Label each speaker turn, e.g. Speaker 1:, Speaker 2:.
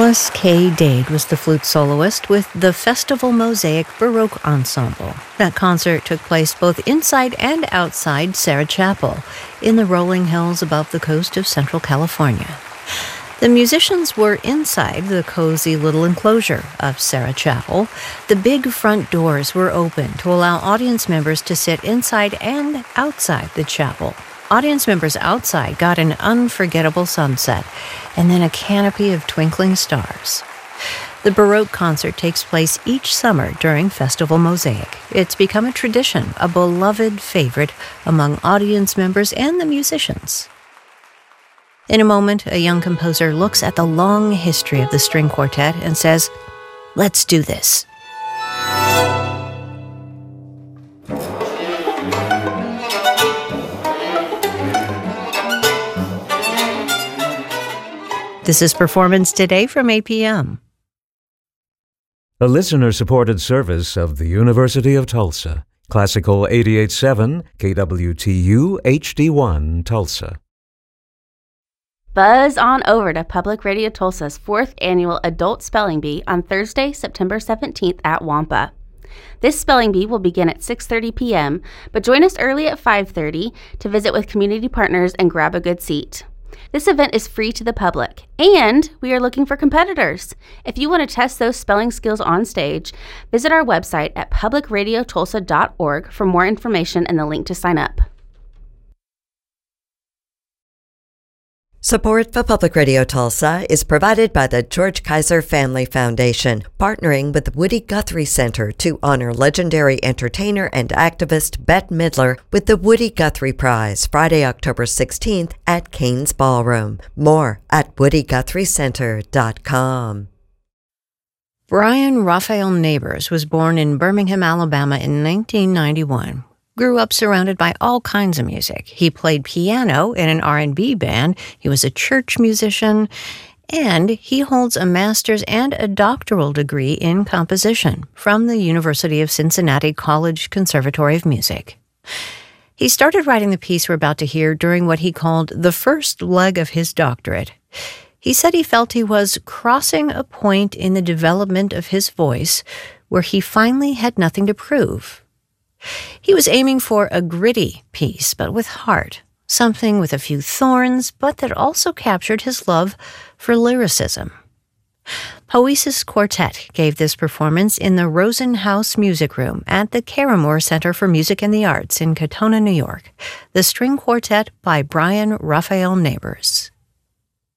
Speaker 1: Alice K. Dade was the flute soloist with the Festival Mosaic Baroque Ensemble. That concert took place both inside and outside Sarah Chapel in the rolling hills above the coast of Central California. The musicians were inside the cozy little enclosure of Sarah Chapel. The big front doors were open to allow audience members to sit inside and outside the chapel. Audience members outside got an unforgettable sunset and then a canopy of twinkling stars. The Baroque concert takes place each summer during Festival Mosaic. It's become a tradition, a beloved favorite among audience members and the musicians. In a moment, a young composer looks at the long history of the string quartet and says, "Let's do this." This is Performance Today from APM.
Speaker 2: A listener-supported service of the University of Tulsa. Classical 88.7 KWTU HD1 Tulsa.
Speaker 3: Buzz on over to Public Radio Tulsa's 4th Annual Adult Spelling Bee on Thursday, September 17th at Wampa. This spelling bee will begin at 6:30 p.m., but join us early at 5:30 to visit with community partners and grab a good seat. This event is free to the public, and we are looking for competitors. If you want to test those spelling skills on stage, visit our website at publicradiotulsa.org for more information and the link to sign up.
Speaker 4: Support for Public Radio Tulsa is provided by the George Kaiser Family Foundation, partnering with the Woody Guthrie Center to honor legendary entertainer and activist Bette Midler with the Woody Guthrie Prize, Friday, October 16th at Cain's Ballroom. More at woodyguthriecenter.com.
Speaker 1: Brian Raphael Neighbors was born in Birmingham, Alabama in 1991. Grew up surrounded by all kinds of music. He played piano in an R&B band, he was a church musician, and he holds a master's and a doctoral degree in composition from the University of Cincinnati College Conservatory of Music. He started writing the piece we're about to hear during what he called the first leg of his doctorate. He said he felt he was crossing a point in the development of his voice where he finally had nothing to prove. He was aiming for a gritty piece, but with heart, something with a few thorns, but that also captured his love for lyricism. Poesis Quartet gave this performance in the Rosen House Music Room at the Caramore Center for Music and the Arts in Katona, New York. The String Quartet by Brian Raphael Neighbors.